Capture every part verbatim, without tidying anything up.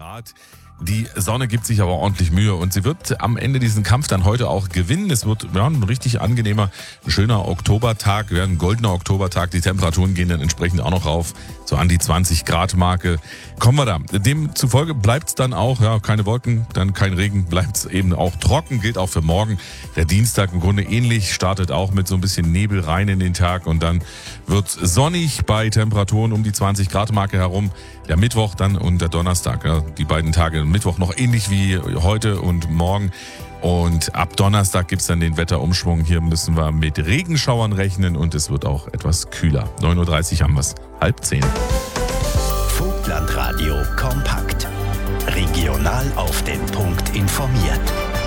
Grad. Die Sonne gibt sich aber ordentlich Mühe und sie wird am Ende diesen Kampf dann heute auch gewinnen. Es wird ja, ein richtig angenehmer, ein schöner Oktobertag, ja, ein goldener Oktobertag. Die Temperaturen gehen dann entsprechend auch noch rauf, so an die zwanzig Grad Marke. Kommen wir da. Demzufolge bleibt es dann auch, ja, keine Wolken, dann kein Regen, bleibt es eben auch trocken, gilt auch für morgen. Der Dienstag im Grunde ähnlich, startet auch mit so ein bisschen Nebel rein in den Tag und dann wird sonnig bei Temperaturen um die zwanzig Grad Marke herum. Der Mittwoch dann und der Donnerstag, ja, die beiden Tage. Mittwoch noch ähnlich wie heute und morgen. Und ab Donnerstag gibt's dann den Wetterumschwung. Hier müssen wir mit Regenschauern rechnen und es wird auch etwas kühler. neun Uhr dreißig haben wir's, halb zehn. Vogtlandradio kompakt. Regional auf den Punkt informiert.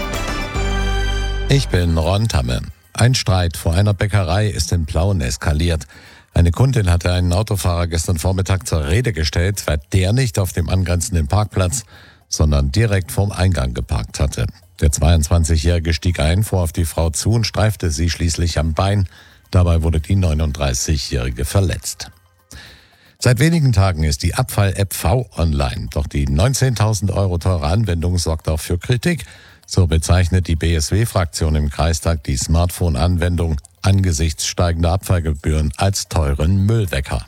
Ich bin Ron Tamme. Ein Streit vor einer Bäckerei ist in Plauen eskaliert. Eine Kundin hatte einen Autofahrer gestern Vormittag zur Rede gestellt, weil der nicht auf dem angrenzenden Parkplatz, sondern direkt vorm Eingang geparkt hatte. Der zweiundzwanzigjährige stieg ein, fuhr auf die Frau zu und streifte sie schließlich am Bein. Dabei wurde die neununddreißigjährige verletzt. Seit wenigen Tagen ist die Abfall-App V online. Doch die neunzehntausend Euro teure Anwendung sorgt auch für Kritik. So bezeichnet die B S W-Fraktion im Kreistag die Smartphone-Anwendung angesichts steigender Abfallgebühren als teuren Müllwecker.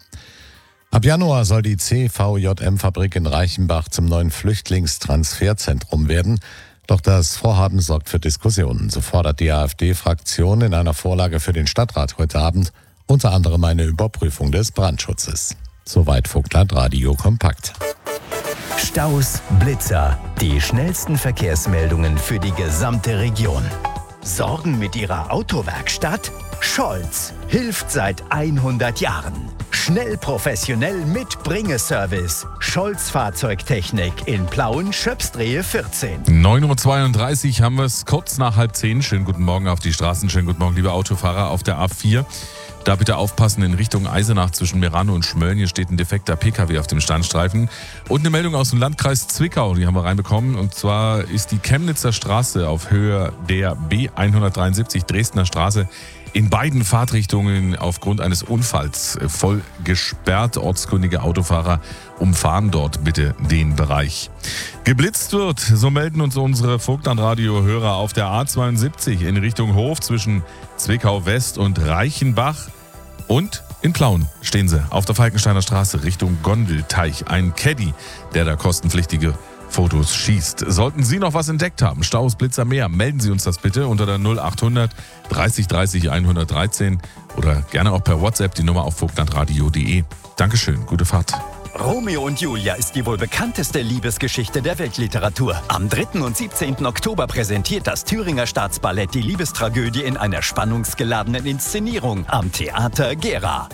Ab Januar soll die C V J M-Fabrik in Reichenbach zum neuen Flüchtlingstransferzentrum werden. Doch das Vorhaben sorgt für Diskussionen. So fordert die AfD-Fraktion in einer Vorlage für den Stadtrat heute Abend unter anderem eine Überprüfung des Brandschutzes. Soweit Vogtlandradio kompakt. Staus, Blitzer, die schnellsten Verkehrsmeldungen für die gesamte Region. Sorgen mit Ihrer Autowerkstatt? Scholz hilft seit hundert Jahren. Schnell, professionell mit Bringeservice. Scholz Fahrzeugtechnik in Plauen, Schöpsdrehe vierzehn. neun Uhr zweiunddreißig haben wir es, kurz nach halb zehn. Schönen guten Morgen auf die Straßen, schönen guten Morgen, liebe Autofahrer auf der A vier. Da bitte aufpassen in Richtung Eisenach zwischen Merano und Schmölln. Hier steht ein defekter P K W auf dem Standstreifen. Und eine Meldung aus dem Landkreis Zwickau, die haben wir reinbekommen. Und zwar ist die Chemnitzer Straße auf Höhe der B hundertdreiundsiebzig Dresdner Straße in beiden Fahrtrichtungen aufgrund eines Unfalls voll gesperrt. Ortskundige Autofahrer umfahren dort bitte den Bereich. Geblitzt wird, so melden uns unsere Vogtlandradio-Hörer auf der A zweiundsiebzig in Richtung Hof zwischen Zwickau West und Reichenbach. Und in Plauen stehen sie auf der Falkensteiner Straße Richtung Gondelteich. Ein Caddy, der da kostenpflichtige Fotos schießt. Sollten Sie noch was entdeckt haben, Staus, Blitzer, mehr, melden Sie uns das bitte unter der null achthundert dreißig dreißig hundertdreizehn oder gerne auch per WhatsApp die Nummer auf vogtlandradio punkt de. Dankeschön, gute Fahrt. Romeo und Julia ist die wohl bekannteste Liebesgeschichte der Weltliteratur. Am dritten und siebzehnten Oktober präsentiert das Thüringer Staatsballett die Liebestragödie in einer spannungsgeladenen Inszenierung am Theater Gera.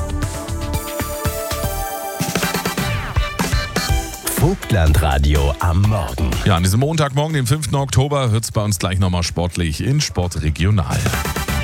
Vogtlandradio am Morgen. Ja, an diesem Montagmorgen, dem fünften Oktober, wird es bei uns gleich nochmal sportlich in Sport Regional.